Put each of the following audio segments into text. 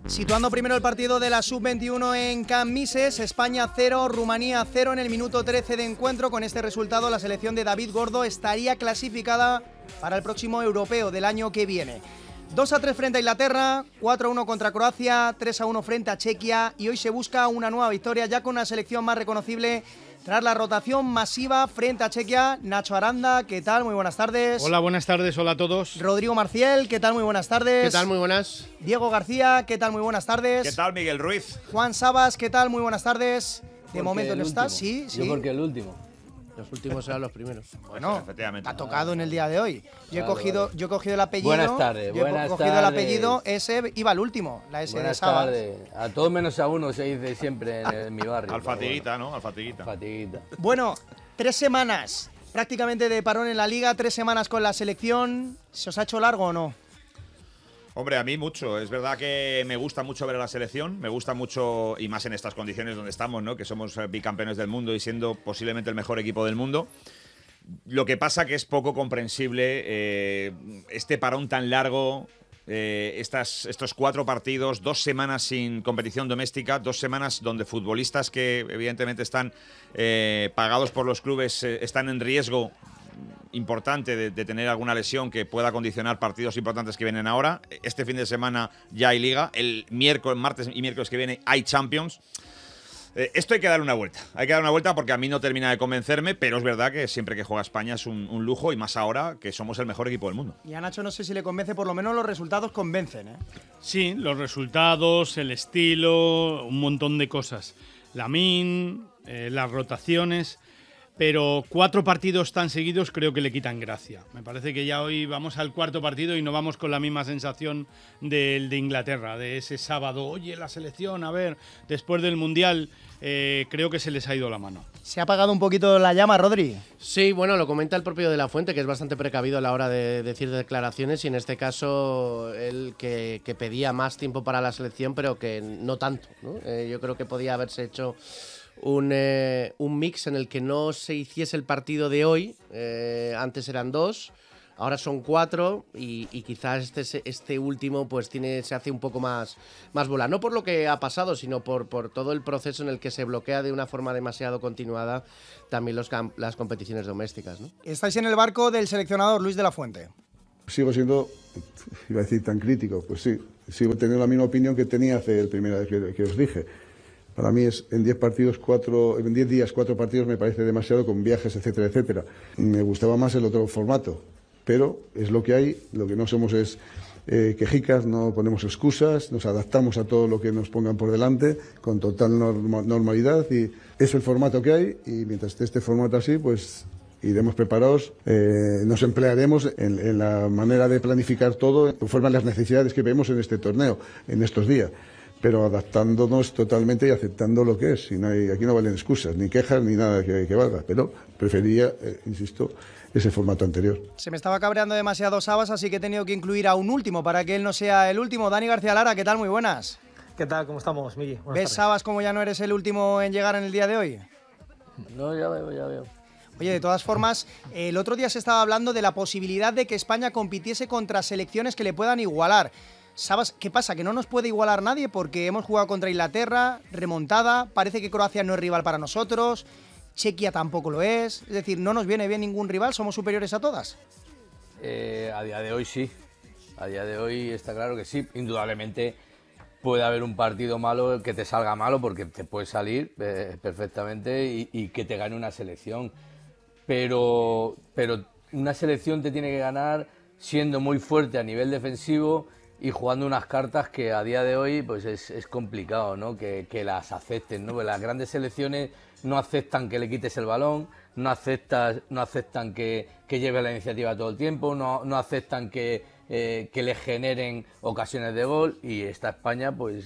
Situando primero el partido de la Sub-21 en Cambises, España 0, Rumanía 0 en el minuto 13 de encuentro. Con este resultado, la selección de David Gordo estaría clasificada para el próximo europeo del año que viene. 2-3 frente a Inglaterra, 4-1 contra Croacia, 3-1 frente a Chequia y hoy se busca una nueva victoria ya con una selección más reconocible tras la rotación masiva frente a Chequia. Nacho Aranda, ¿qué tal? Muy buenas tardes. Hola, buenas tardes, hola a todos. Rodrigo Marciel, ¿qué tal? Muy buenas tardes. ¿Qué tal? Muy buenas. Diego García, ¿qué tal? Muy buenas tardes. ¿Qué tal, Miguel Ruiz? Juan Sabas, ¿qué tal? Muy buenas tardes. De Porque momento no estás, sí, Yo sí. porque el último. Los últimos serán los primeros. Bueno, efectivamente. ha tocado en el día de hoy. Yo he cogido el apellido. Buenas tardes, Yo he buenas cogido el tardes. apellido, ese iba al último, la S Buenas de Sabas. tardes. A todos menos a uno se dice siempre en mi barrio. Al fatiguita, ¿no? Al fatiguita. Fatiguita. Bueno, 3 semanas prácticamente de parón en la Liga, 3 semanas con la selección. ¿Se os ha hecho largo o no? Hombre, a mí mucho. Es verdad que me gusta mucho ver a la selección, me gusta mucho, y más en estas condiciones donde estamos, ¿no? Que somos bicampeones del mundo y siendo posiblemente el mejor equipo del mundo. Lo que pasa que es poco comprensible este parón tan largo, estos 4 partidos, 2 semanas sin competición doméstica, 2 semanas donde futbolistas que evidentemente están pagados por los clubes están en riesgo importante de tener alguna lesión que pueda condicionar partidos importantes que vienen ahora. Este fin de semana ya hay Liga, el martes y miércoles que viene hay Champions. Esto hay que darle una vuelta. Hay que dar una vuelta porque a mí no termina de convencerme, pero es verdad que siempre que juega España es un lujo y más ahora que somos el mejor equipo del mundo. Y a Nacho no sé si le convence, por lo menos los resultados convencen, ¿eh? Sí, los resultados, el estilo, un montón de cosas. Lamine, las rotaciones, pero 4 partidos tan seguidos creo que le quitan gracia. Me parece que ya hoy vamos al 4.º partido y no vamos con la misma sensación del de Inglaterra, de ese sábado. Oye, la selección, a ver, después del Mundial, creo que se les ha ido la mano. ¿Se ha apagado un poquito la llama, Rodri? Sí, bueno, lo comenta el propio De La Fuente, que es bastante precavido a la hora de decir declaraciones, y en este caso él que pedía más tiempo para la selección, pero que no tanto, ¿no? Yo creo que podía haberse hecho un mix en el que no se hiciese el partido de hoy. Antes eran 2, ahora son 4 y quizás este último pues se hace un poco más bola. No por lo que ha pasado, sino por todo el proceso en el que se bloquea de una forma demasiado continuada también las competiciones domésticas, ¿no? Estáis en el barco del seleccionador Luis de la Fuente. Sigo siendo, iba a decir tan crítico, pues sí, sigo teniendo la misma opinión que tenía hace la primera vez que os dije. Para mí es en 10 días 4 partidos me parece demasiado, con viajes, etcétera, etcétera. Me gustaba más el otro formato, pero es lo que hay. Lo que no somos es quejicas, no ponemos excusas, nos adaptamos a todo lo que nos pongan por delante con total normalidad, y es el formato que hay, y mientras esté este formato así, pues iremos preparados, nos emplearemos en la manera de planificar todo conforme a las necesidades que vemos en este torneo, en estos días, pero adaptándonos totalmente y aceptando lo que es. Y aquí no valen excusas, ni quejas, ni nada que valga, pero preferiría, insisto, ese formato anterior. Se me estaba cabreando demasiado Sabas, así que he tenido que incluir a un último para que él no sea el último. Dani García Lara, ¿qué tal? Muy buenas. ¿Qué tal? ¿Cómo estamos, Migui? Buenas ¿Ves, tardes. Sabas, como ya no eres el último en llegar en el día de hoy? No, ya veo. Oye, de todas formas, el otro día se estaba hablando de la posibilidad de que España compitiese contra selecciones que le puedan igualar. ¿Sabes qué pasa? Que no nos puede igualar nadie porque hemos jugado contra Inglaterra, remontada, parece que Croacia no es rival para nosotros, Chequia tampoco lo es decir, no nos viene bien ningún rival, somos superiores a todas. A día de hoy sí, a día de hoy está claro que sí, indudablemente puede haber un partido malo que te salga malo porque te puede salir perfectamente y que te gane una selección, pero una selección te tiene que ganar siendo muy fuerte a nivel defensivo y jugando unas cartas que a día de hoy pues es complicado, ¿no? Que las acepten, ¿no? Porque las grandes selecciones no aceptan que le quites el balón, no aceptan que lleve la iniciativa todo el tiempo, no aceptan que le generen ocasiones de gol, y esta España pues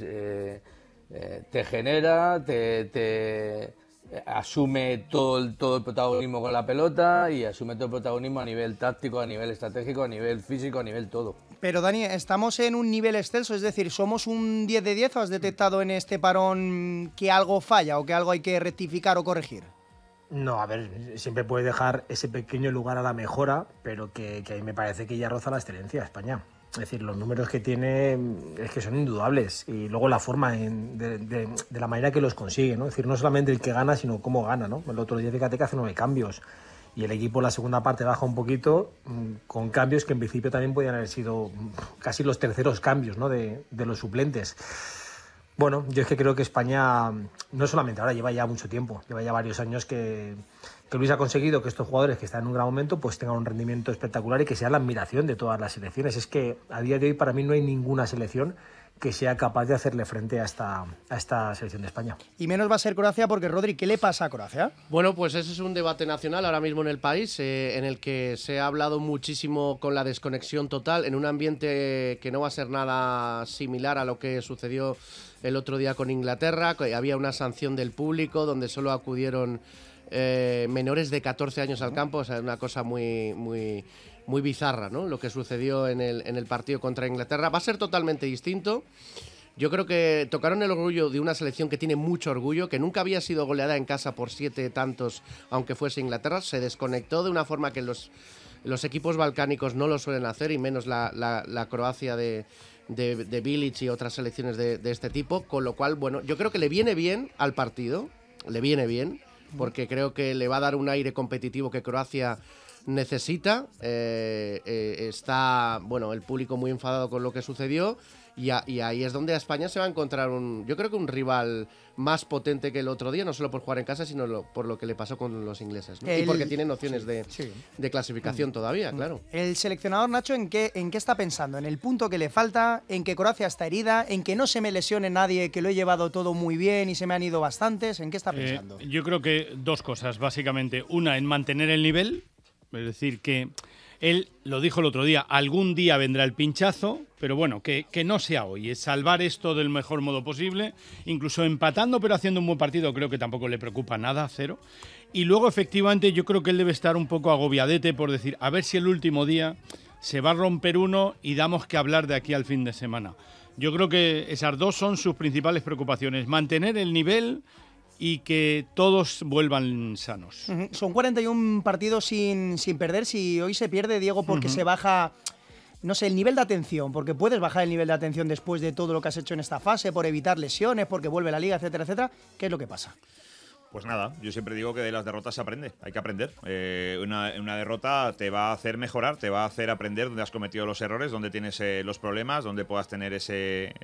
te genera, te asume todo el protagonismo con la pelota y asume todo el protagonismo a nivel táctico, a nivel estratégico, a nivel físico, a nivel todo. Pero Dani, estamos en un nivel excelso, es decir, ¿somos un 10 de 10 o has detectado en este parón que algo falla o que algo hay que rectificar o corregir? No, a ver, siempre puede dejar ese pequeño lugar a la mejora, pero que ahí me parece que ya roza la excelencia España. Es decir, los números que tiene es que son indudables. Y luego la forma de la manera que los consigue, ¿no? Es decir, no solamente el que gana, sino cómo gana, ¿no? El otro día, fíjate que hace 9 cambios. Y el equipo en la segunda parte baja un poquito, con cambios que en principio también podían haber sido casi los terceros cambios, ¿no? de los suplentes. Bueno, yo es que creo que España, no solamente ahora, lleva ya mucho tiempo, lleva ya varios años que Luis ha conseguido que estos jugadores que están en un gran momento pues tengan un rendimiento espectacular y que sea la admiración de todas las selecciones. Es que a día de hoy para mí no hay ninguna selección que sea capaz de hacerle frente a esta selección de España. Y menos va a ser Croacia porque, Rodri, ¿qué le pasa a Croacia? Bueno, pues ese es un debate nacional ahora mismo en el país, en el que se ha hablado muchísimo con la desconexión total, en un ambiente que no va a ser nada similar a lo que sucedió el otro día con Inglaterra, que había una sanción del público donde solo acudieron menores de 14 años al campo, o sea, una cosa muy bizarra, ¿no? Lo que sucedió en el partido contra Inglaterra. Va a ser totalmente distinto. Yo creo que tocaron el orgullo de una selección que tiene mucho orgullo, que nunca había sido goleada en casa por 7 tantos, aunque fuese Inglaterra. Se desconectó de una forma que los equipos balcánicos no lo suelen hacer, y menos la Croacia de Bilic y otras selecciones de este tipo. Con lo cual, bueno, yo creo que le viene bien al partido, le viene bien, porque creo que le va a dar un aire competitivo que Croacia necesita. Está, bueno, el público muy enfadado con lo que sucedió, y ahí es donde a España se va a encontrar yo creo que un rival más potente que el otro día, no solo por jugar en casa, sino por lo que le pasó con los ingleses, ¿no? Y porque tienen opciones de clasificación todavía, claro. El seleccionador, Nacho, ¿en qué está pensando? ¿En el punto que le falta? ¿En que Croacia está herida? ¿En que no se me lesione nadie, que lo he llevado todo muy bien y se me han ido bastantes? ¿En qué está pensando? Yo creo que dos cosas, básicamente. Una, en mantener el nivel, es decir, que él lo dijo el otro día, algún día vendrá el pinchazo, pero bueno, que no sea hoy, es salvar esto del mejor modo posible, incluso empatando pero haciendo un buen partido, creo que tampoco le preocupa nada, 0. Y luego, efectivamente, yo creo que él debe estar un poco agobiadete por decir, a ver si el último día se va a romper uno y damos que hablar de aquí al fin de semana. Yo creo que esas dos son sus principales preocupaciones, mantener el nivel y que todos vuelvan sanos. Son 41 partidos sin perder. Si hoy se pierde, Diego, porque se baja, no sé, el nivel de atención, porque puedes bajar el nivel de atención después de todo lo que has hecho en esta fase, por evitar lesiones, porque vuelve la liga, etcétera, etcétera, ¿qué es lo que pasa? Pues nada, yo siempre digo que de las derrotas se aprende, hay que aprender. Una derrota te va a hacer mejorar, te va a hacer aprender dónde has cometido los errores, dónde tienes los problemas, dónde puedas tener ese